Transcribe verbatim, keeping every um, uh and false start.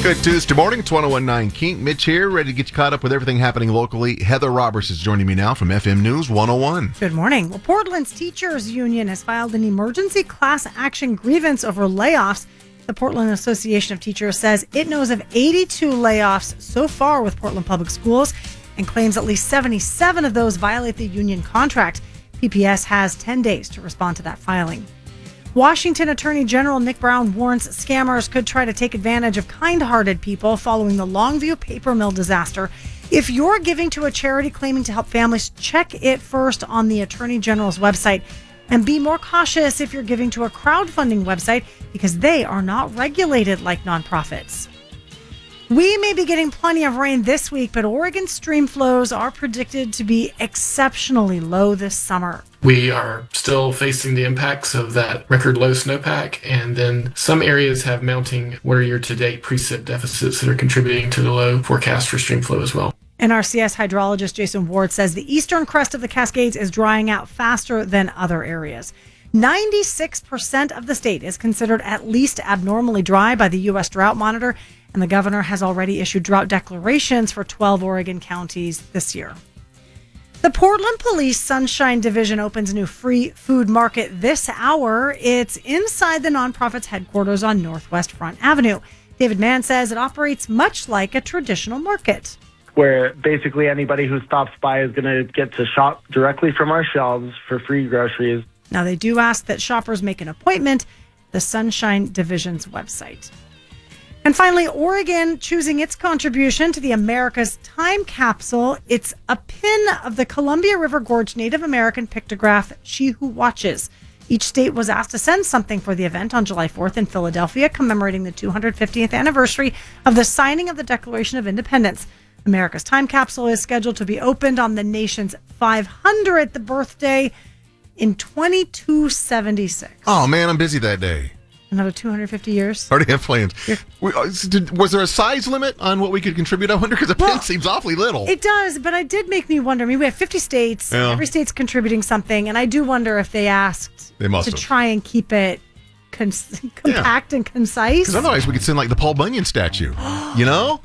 Good Tuesday morning. It's one oh one point nine Kink. Mitch here, ready to get you caught up with everything happening locally. Heather Roberts is joining me now from F M News one oh one. Good morning. Well, Portland's Teachers Union has filed an emergency class action grievance over layoffs. The Portland Association of Teachers says it knows of eighty-two layoffs so far with Portland Public Schools and claims at least seventy-seven of those violate the union contract. P P S has ten days to respond to that filing. Washington Attorney General Nick Brown warns scammers could try to take advantage of kind-hearted people following the Longview paper mill disaster. If you're giving to a charity claiming to help families, check it first on the Attorney General's website. And be more cautious if you're giving to a crowdfunding website because they are not regulated like nonprofits. We may be getting plenty of rain this week, but Oregon stream flows are predicted to be exceptionally low this summer. We are still facing the impacts of that record low snowpack, and then some areas have mounting water year-to-date precip deficits that are contributing to the low forecast for stream flow as well. N R C S hydrologist Jason Ward says the eastern crest of the Cascades is drying out faster than other areas. ninety-six percent of the state is considered at least abnormally dry by the U S Drought Monitor, and the governor has already issued drought declarations for twelve Oregon counties this year. The Portland Police Sunshine Division opens a new free food market this hour. It's inside the nonprofit's headquarters on Northwest Front Avenue. David Mann says it operates much like a traditional market, where basically anybody who stops by is going to get to shop directly from our shelves for free groceries. Now, they do ask that shoppers make an appointment at the Sunshine Division's website. And finally, Oregon choosing its contribution to the America's Time Capsule. It's a pin of the Columbia River Gorge Native American pictograph, She Who Watches. Each state was asked to send something for the event on July fourth in Philadelphia, commemorating the two hundred fiftieth anniversary of the signing of the Declaration of Independence. America's Time Capsule is scheduled to be opened on the nation's five hundredth birthday in twenty-two seventy-six. Oh, man, I'm busy that day. Another two hundred fifty years. Already have plans. We, uh, did, was there a size limit on what we could contribute? I wonder, because a Well, pin seems awfully little. It does, but it did make me wonder. I mean, we have fifty states. Yeah. Every state's contributing something, and I do wonder if they asked They must to have. try and keep it cons- compact and concise. Because otherwise we could send like the Paul Bunyan statue, you know?